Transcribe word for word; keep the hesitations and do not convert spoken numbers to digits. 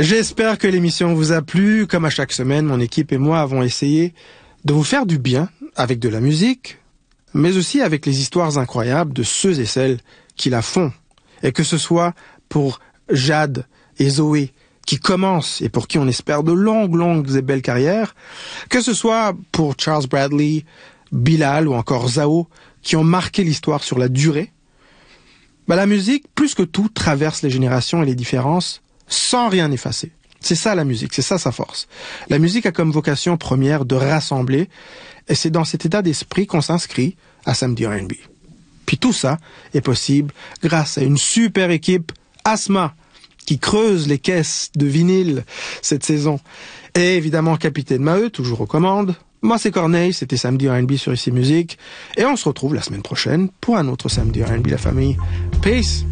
J'espère que l'émission vous a plu. Comme à chaque semaine, mon équipe et moi avons essayé de vous faire du bien avec de la musique, mais aussi avec les histoires incroyables de ceux et celles qui la font. Et que ce soit pour Jade et Zoé, qui commencent et pour qui on espère de longues, longues et belles carrières, que ce soit pour Charles Bradley, Bilal ou encore Zao, qui ont marqué l'histoire sur la durée, bah la musique, plus que tout, traverse les générations et les différences sans rien effacer. C'est ça la musique, c'est ça sa force. La musique a comme vocation première de rassembler, et c'est dans cet état d'esprit qu'on s'inscrit à Samedi R and B. Puis tout ça est possible grâce à une super équipe, Asma, qui creuse les caisses de vinyle cette saison. Et évidemment, Capitaine Maheu, toujours aux commandes. Moi, c'est Corneille, c'était Samedi R and B sur Ici Musique. Et on se retrouve la semaine prochaine pour un autre Samedi R and B, la famille. Peace!